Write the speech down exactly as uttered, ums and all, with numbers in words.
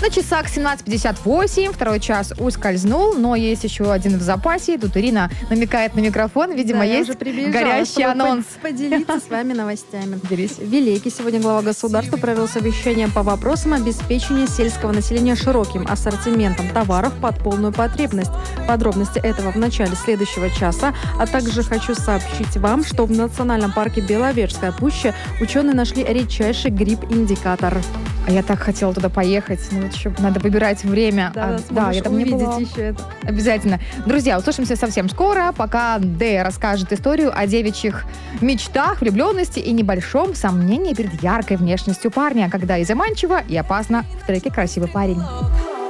На часах семнадцать пятьдесят восемь, второй час ускользнул, но есть еще один в запасе. Тут Ирина намекает на микрофон, видимо, да, есть горящий анонс. Поделиться с вами новостями. Делись. Великий сегодня глава государства провел совещание по вопросам обеспечения сельского населения широким ассортиментом товаров под полную потребность. Подробности этого в начале следующего часа, а также хочу сообщить вам, что в национальном парке Беловежская пуща ученые нашли редчайший гриб-индикатор. А я так хотела туда поехать, но вот еще надо выбирать время. Да, а, да, я там не была. еще это. Обязательно. Друзья, услышимся совсем скоро, пока Дэя расскажет историю о девичьих мечтах, влюбленности и небольшом сомнении перед яркой внешностью парня, когда и заманчиво, и опасно в треке «Красивый парень».